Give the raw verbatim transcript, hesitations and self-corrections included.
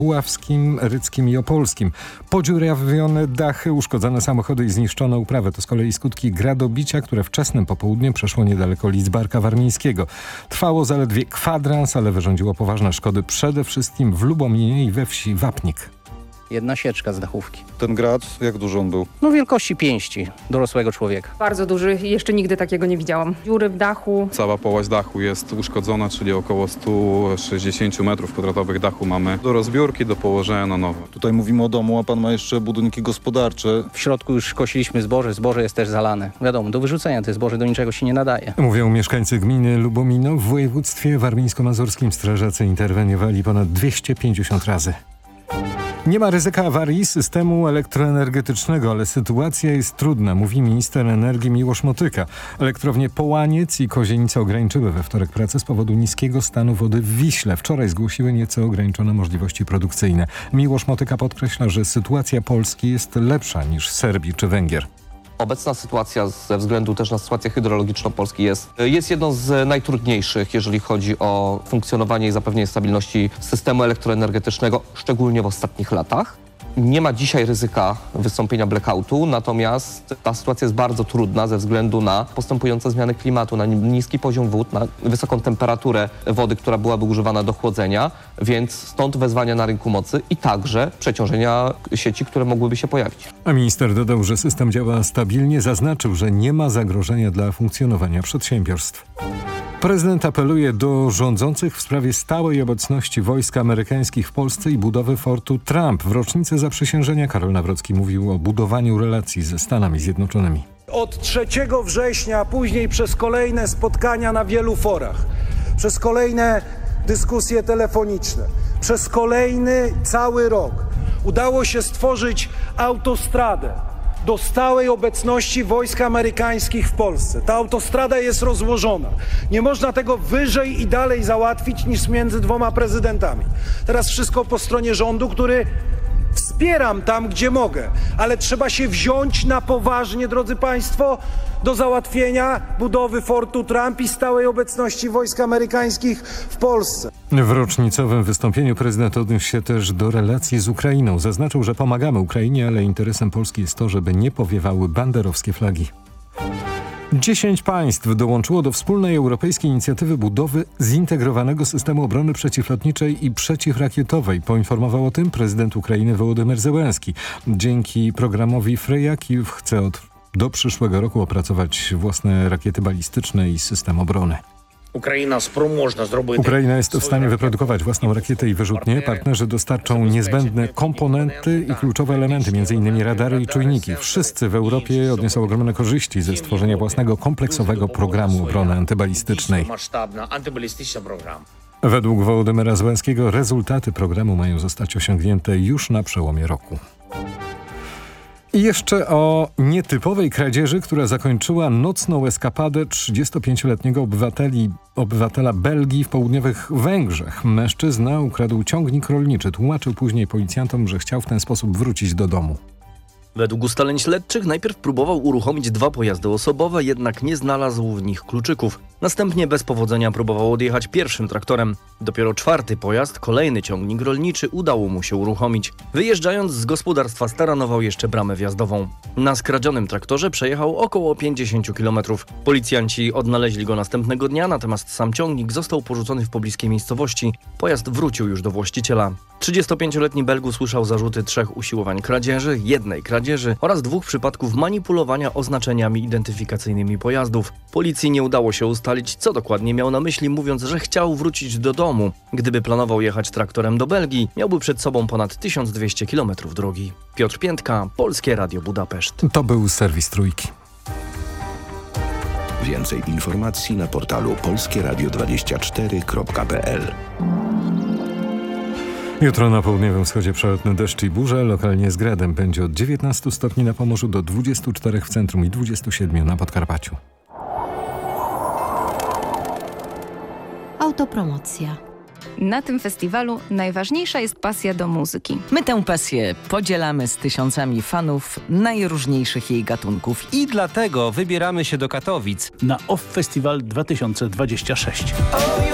Puławskim, Ryckim i Opolskim. Podziurawione dachy, uszkodzone samochody i zniszczone uprawy to z kolei skutki gradobicia, które wczesnym popołudniem przeszło niedaleko Lidzbarka Warmińskiego. Trwało zaledwie kwadrans, ale wyrządziło poważne szkody przede wszystkim w Lubominie i we wsi Wapnik. Jedna sieczka z dachówki. Ten grad, jak duży on był? No wielkości pięści dorosłego człowieka. Bardzo duży, jeszcze nigdy takiego nie widziałam. Dziury w dachu. Cała połaść dachu jest uszkodzona, czyli około sto sześćdziesiąt metrów kwadratowych dachu mamy do rozbiórki, do położenia na nowo. Tutaj mówimy o domu, a pan ma jeszcze budynki gospodarcze. W środku już kosiliśmy zboże, zboże jest też zalane. Wiadomo, do wyrzucenia te zboże do niczego się nie nadaje. Mówią mieszkańcy gminy Lubomino. W województwie warmińsko-mazurskim strażacy interweniowali ponad dwieście pięćdziesiąt razy. Nie ma ryzyka awarii systemu elektroenergetycznego, ale sytuacja jest trudna, mówi minister energii Miłosz Motyka. Elektrownie Połaniec i Kozienice ograniczyły we wtorek pracę z powodu niskiego stanu wody w Wiśle. Wczoraj zgłosiły nieco ograniczone możliwości produkcyjne. Miłosz Motyka podkreśla, że sytuacja Polski jest lepsza niż Serbii czy Węgier. Obecna sytuacja ze względu też na sytuację hydrologiczną Polski jest, jest jedną z najtrudniejszych, jeżeli chodzi o funkcjonowanie i zapewnienie stabilności systemu elektroenergetycznego, szczególnie w ostatnich latach. Nie ma dzisiaj ryzyka wystąpienia blackoutu, natomiast ta sytuacja jest bardzo trudna ze względu na postępujące zmiany klimatu, na niski poziom wód, na wysoką temperaturę wody, która byłaby używana do chłodzenia, więc stąd wezwania na rynku mocy i także przeciążenia sieci, które mogłyby się pojawić. A minister dodał, że system działa stabilnie, zaznaczył, że nie ma zagrożenia dla funkcjonowania przedsiębiorstw. Prezydent apeluje do rządzących w sprawie stałej obecności wojsk amerykańskich w Polsce i budowy fortu Trump. W rocznicę zaprzysiężenia Karol Nawrocki mówił o budowaniu relacji ze Stanami Zjednoczonymi. Od trzeciego września, a później przez kolejne spotkania na wielu forach, przez kolejne dyskusje telefoniczne, przez kolejny cały rok udało się stworzyć autostradę do stałej obecności wojsk amerykańskich w Polsce. Ta autostrada jest rozłożona. Nie można tego wyżej i dalej załatwić niż między dwoma prezydentami. Teraz wszystko po stronie rządu, który wspieram tam, gdzie mogę, ale trzeba się wziąć na poważnie, drodzy państwo, do załatwienia budowy fortu Trump i stałej obecności wojsk amerykańskich w Polsce. W rocznicowym wystąpieniu prezydent odniósł się też do relacji z Ukrainą. Zaznaczył, że pomagamy Ukrainie, ale interesem Polski jest to, żeby nie powiewały banderowskie flagi. Dziesięć państw dołączyło do wspólnej europejskiej inicjatywy budowy zintegrowanego systemu obrony przeciwlotniczej i przeciwrakietowej. Poinformował o tym prezydent Ukrainy Wołodymyr Zełenski. Dzięki programowi Freya Kijów chce od, do przyszłego roku opracować własne rakiety balistyczne i system obrony. Ukraina jest w stanie wyprodukować własną rakietę i wyrzutnię. Partnerzy dostarczą niezbędne komponenty i kluczowe elementy, między innymi radary i czujniki. Wszyscy w Europie odniosą ogromne korzyści ze stworzenia własnego kompleksowego programu obrony antybalistycznej. Według Wołodymyra Zełenskiego rezultaty programu mają zostać osiągnięte już na przełomie roku. I jeszcze o nietypowej kradzieży, która zakończyła nocną eskapadę trzydziestopięcioletniego obywateli, obywatela Belgii w południowych Węgrzech. Mężczyzna ukradł ciągnik rolniczy. Tłumaczył później policjantom, że chciał w ten sposób wrócić do domu. Według ustaleń śledczych najpierw próbował uruchomić dwa pojazdy osobowe, jednak nie znalazł w nich kluczyków. Następnie bez powodzenia próbował odjechać pierwszym traktorem. Dopiero czwarty pojazd, kolejny ciągnik rolniczy, udało mu się uruchomić. Wyjeżdżając z gospodarstwa staranował jeszcze bramę wjazdową. Na skradzionym traktorze przejechał około pięćdziesiąt kilometrów. Policjanci odnaleźli go następnego dnia, natomiast sam ciągnik został porzucony w pobliskiej miejscowości. Pojazd wrócił już do właściciela. trzydziestopięcioletni Belg usłyszał zarzuty trzech usiłowań kradzieży, jednej kradzieży oraz dwóch przypadków manipulowania oznaczeniami identyfikacyjnymi pojazdów. Policji nie udało się ustalić, co dokładnie miał na myśli, mówiąc, że chciał wrócić do domu. Gdyby planował jechać traktorem do Belgii, miałby przed sobą ponad tysiąc dwieście kilometrów drogi. Piotr Piętka, Polskie Radio Budapeszt. To był serwis Trójki. Więcej informacji na portalu polskie radio dwadzieścia cztery kropka p l. Jutro na południowym wschodzie przelotny deszcz i burze, lokalnie z gradem. Będzie od dziewiętnastu stopni na Pomorzu do dwudziestu czterech w centrum i dwudziestu siedmiu na Podkarpaciu. Autopromocja. Na tym festiwalu najważniejsza jest pasja do muzyki. My tę pasję podzielamy z tysiącami fanów najróżniejszych jej gatunków. I dlatego wybieramy się do Katowic na Off Festival dwa tysiące dwadzieścia sześć.